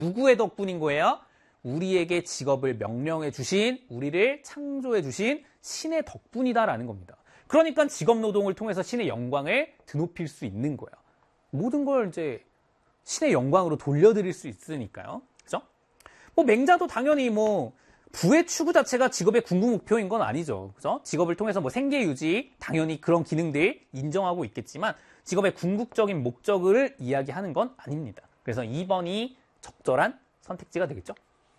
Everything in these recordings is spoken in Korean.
누구의 덕분인 거예요? 우리에게 직업을 명령해 주신, 우리를 창조해 주신 신의 덕분이다라는 겁니다. 그러니까 직업 노동을 통해서 신의 영광을 드높일 수 있는 거예요. 모든 걸 이제 신의 영광으로 돌려드릴 수 있으니까요. 그죠? 뭐 맹자도 당연히 뭐 부의 추구 자체가 직업의 궁극 목표인 건 아니죠. 그죠? 직업을 통해서 뭐 생계 유지, 당연히 그런 기능들 인정하고 있겠지만 직업의 궁극적인 목적을 이야기하는 건 아닙니다. 그래서 2번이 적절한 선택지가 되겠죠.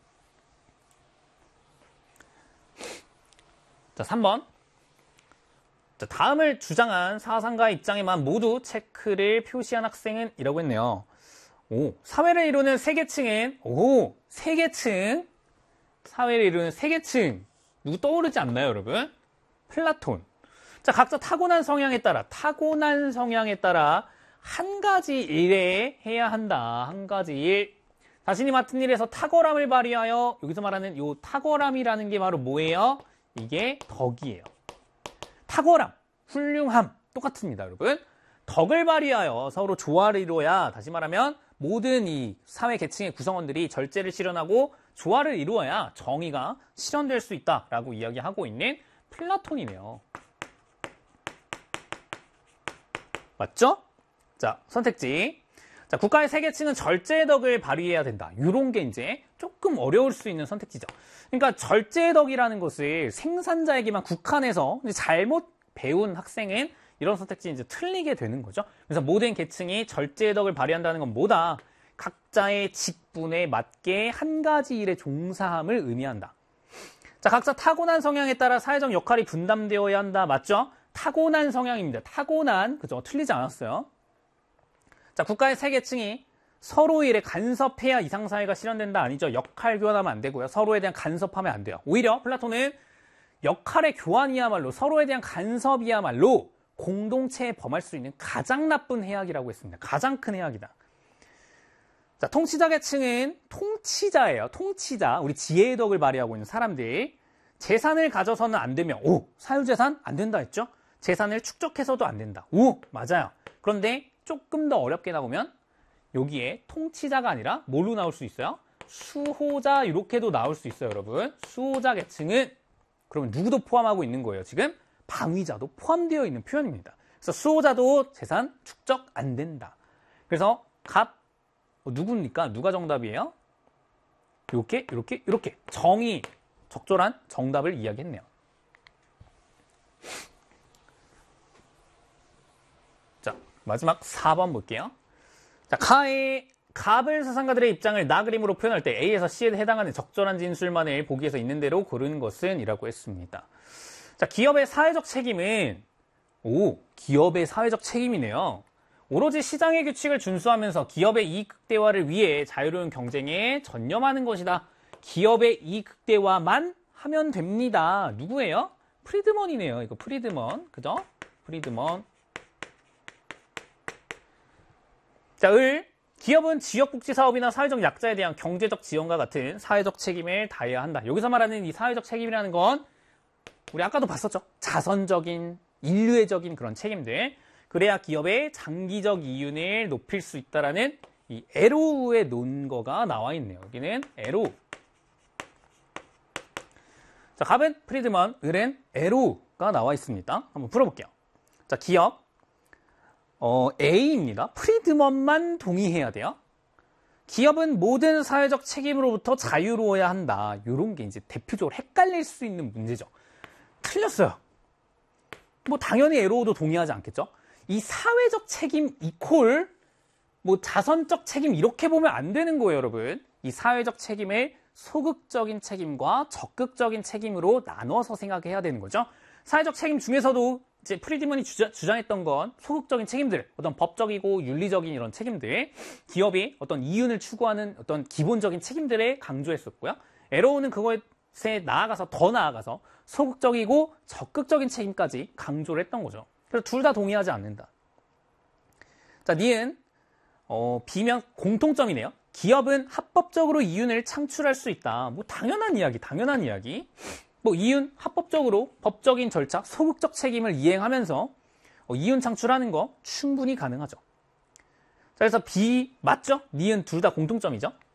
자, 3번. 자, 다음을 주장한 사상가의 입장에만 모두 체크를 표시한 학생은 이라고 했네요. 오, 사회를 이루는 세계층은, 오, 세계층. 사회를 이루는 세계층. 누구 떠오르지 않나요, 여러분? 플라톤. 자, 각자 타고난 성향에 따라 한 가지 일에 해야 한다. 한 가지 일. 자신이 맡은 일에서 탁월함을 발휘하여, 여기서 말하는 요 탁월함이라는 게 바로 뭐예요? 이게 덕이에요. 탁월함, 훌륭함, 똑같습니다, 여러분. 덕을 발휘하여 서로 조화를 이루어야, 다시 말하면 모든 이 사회 계층의 구성원들이 절제를 실현하고 조화를 이루어야 정의가 실현될 수 있다라고 이야기하고 있는 플라톤이네요. 맞죠? 자, 선택지. 자, 국가의 세계층은 절제의 덕을 발휘해야 된다. 이런 게 이제 조금 어려울 수 있는 선택지죠. 그러니까 절제의 덕이라는 것을 생산자에게만 국한해서 잘못 배운 학생은 이런 선택지 이제 틀리게 되는 거죠. 그래서 모든 계층이 절제의 덕을 발휘한다는 건 뭐다? 각자의 직분에 맞게 한 가지 일에 종사함을 의미한다. 자, 각자 타고난 성향에 따라 사회적 역할이 분담되어야 한다. 맞죠? 타고난 성향입니다. 타고난, 그죠? 틀리지 않았어요. 자, 국가의 세계층이 서로 일에 간섭해야 이상사회가 실현된다. 아니죠. 역할 교환하면 안 되고요. 서로에 대한 간섭하면 안 돼요. 오히려 플라톤은 역할의 교환이야말로, 서로에 대한 간섭이야말로 공동체에 범할 수 있는 가장 나쁜 해악이라고 했습니다. 가장 큰 해악이다. 자, 통치자 계층은 통치자예요. 통치자. 우리 지혜의 덕을 발휘하고 있는 사람들. 재산을 가져서는 안 되면, 오, 사유재산 안 된다 했죠? 재산을 축적해서도 안 된다. 오, 맞아요. 그런데 조금 더 어렵게 나오면 여기에 통치자가 아니라 뭘로 나올 수 있어요? 수호자, 이렇게도 나올 수 있어요, 여러분. 수호자 계층은 그러면 누구도 포함하고 있는 거예요? 지금 방위자도 포함되어 있는 표현입니다. 그래서 수호자도 재산 축적 안 된다. 그래서 누굽니까? 누가 정답이에요? 이렇게 정의, 적절한 정답을 이야기했네요. 자, 마지막 4번 볼게요. 자, 가불 사상가들의 입장을 나 그림으로 표현할 때 A에서 C에 해당하는 적절한 진술만을 보기에서 있는 대로 고르는 것은 이라고 했습니다. 자, 기업의 사회적 책임은, 기업의 사회적 책임이네요. 오로지 시장의 규칙을 준수하면서 기업의 이익 극대화를 위해 자유로운 경쟁에 전념하는 것이다. 기업의 이익 극대화만 하면 됩니다. 누구예요? 프리드먼이네요. 이거 프리드먼. 그죠? 프리드먼. 자, 기업은 지역복지사업이나 사회적 약자에 대한 경제적 지원과 같은 사회적 책임을 다해야 한다. 여기서 말하는 이 사회적 책임이라는 건 우리 아까도 봤었죠. 자선적인, 인류애적인 그런 책임들. 그래야 기업의 장기적 이윤을 높일 수 있다라는 이 에로우의 논거가 나와 있네요. 여기는 에로우. 자, 갑은 프리드먼, 을은 에로우가 나와 있습니다. 한번 풀어볼게요. 자, 기업. A입니다. 프리드먼만 동의해야 돼요. 기업은 모든 사회적 책임으로부터 자유로워야 한다. 이런 게 이제 대표적으로 헷갈릴 수 있는 문제죠. 틀렸어요. 뭐 당연히 에로우도 동의하지 않겠죠. 이 사회적 책임 이퀄 뭐 자선적 책임 이렇게 보면 안 되는 거예요, 여러분. 이 사회적 책임을 소극적인 책임과 적극적인 책임으로 나눠서 생각해야 되는 거죠. 사회적 책임 중에서도 이제 프리드먼이 주장했던 건 소극적인 책임들, 어떤 법적이고 윤리적인 이런 책임들, 기업이 어떤 이윤을 추구하는 어떤 기본적인 책임들에 강조했었고요. 에로우는 그거에 더 나아가서 소극적이고 적극적인 책임까지 강조를 했던 거죠. 그래서 둘 다 동의하지 않는다. 자, 니은 B면 공통점이네요. 기업은 합법적으로 이윤을 창출할 수 있다. 뭐 당연한 이야기. 뭐 이윤 합법적으로 법적인 절차, 소극적 책임을 이행하면서 이윤 창출하는 거 충분히 가능하죠. 자, 그래서 B 맞죠? 니은 둘 다 공통점이죠.